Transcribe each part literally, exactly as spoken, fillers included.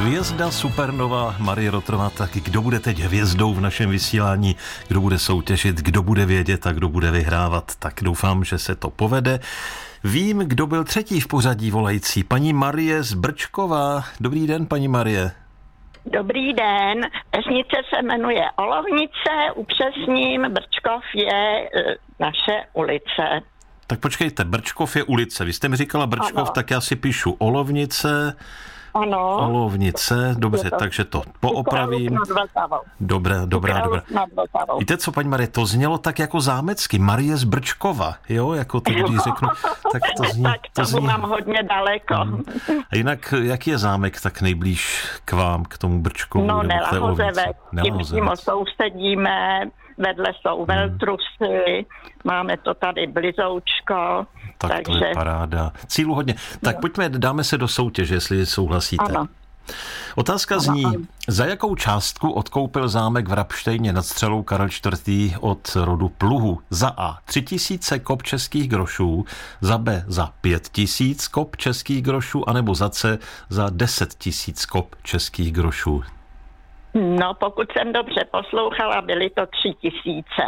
Hvězda supernova Marie Rotrová, tak kdo bude teď hvězdou v našem vysílání, kdo bude soutěžit, kdo bude vědět a kdo bude vyhrávat, tak doufám, že se to povede. Vím, kdo byl třetí v pořadí volající, paní Marie z Brčkova. Dobrý den, paní Marie. Dobrý den, vesnice se jmenuje Olovnice, upřesním, Brčkov je e, naše ulice. Tak počkejte, Brčkov je ulice, vy jste mi říkala Brčkov, ano. Tak já si píšu Olovnice. Ano. Olovnice, dobře, to. Takže to poopravím. Dobré, dobrá, dobrá. Víte co, paní Marie, to znělo tak jako zámecky, Marie z Brčkova, jo, jako to, když řeknu, tak to zní. Tak to zní. Mám hodně daleko. Hmm. A jinak, jaký je zámek tak nejblíž k vám, k tomu Brčkovu? No, Nelahozevec, tím přímo sousedíme, vedle jsou Veltrusy, máme to tady blizoučko. Tak takže... to je paráda. Cílu hodně. Tak no. Pojďme, dáme se do soutěže, jestli souhlasíte. Ano. Otázka ano, zní, ano. Za jakou částku odkoupil zámek v Rabštejně nad Střelou Karel čtvrtý. od rodu Pluhu? Za A tři tisíce kop českých grošů, za B za pět tisíc kop českých grošů, anebo za C za deset tisíc kop českých grošů. No, pokud jsem dobře poslouchala, byly to tři tisíce.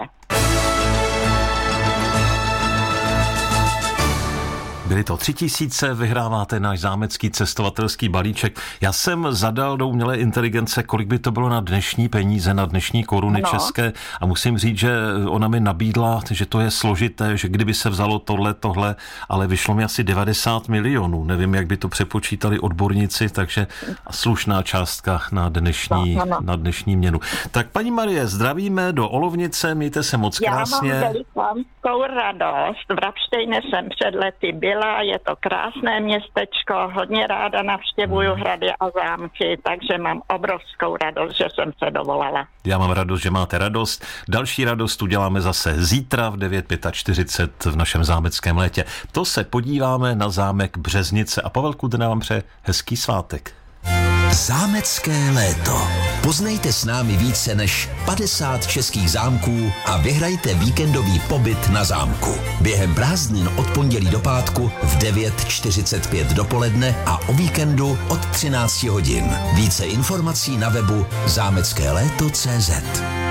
Byly to tři tisíce, vyhráváte náš zámecký cestovatelský balíček. Já jsem zadal do umělé inteligence, kolik by to bylo na dnešní peníze, na dnešní koruny no. české a musím říct, že ona mi nabídla, že to je složité, že kdyby se vzalo tohle, tohle, ale vyšlo mi asi devadesát milionů. Nevím, jak by to přepočítali odborníci, takže slušná částka na dnešní, no, no, no. na dnešní měnu. Tak paní Marie, zdravíme do Olovnice, mějte se moc krásně. Já mám velikou radost. V Rabštejně jsem před lety byla. Je to krásné městečko, hodně ráda navštěvuju hrady a zámky, takže mám obrovskou radost, že jsem se dovolala. Já mám radost, že máte radost. Další radost uděláme zase zítra v devět čtyřicet pět v našem zámeckém létě. To se podíváme na zámek Březnice a Pavel Kudrna vám přeje hezký svátek. Zámecké léto. Poznejte s námi více než padesát českých zámků a vyhrajte víkendový pobyt na zámku. Během prázdnin od pondělí do pátku v devět čtyřicet pět dopoledne a o víkendu od třináct hodin. Více informací na webu zámecké léto tečka cé zet.